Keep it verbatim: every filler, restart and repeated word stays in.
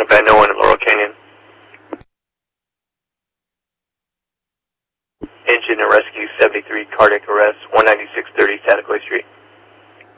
Santa Fe, no one in Laurel Canyon. Engine and rescue seventy-three, cardiac arrest.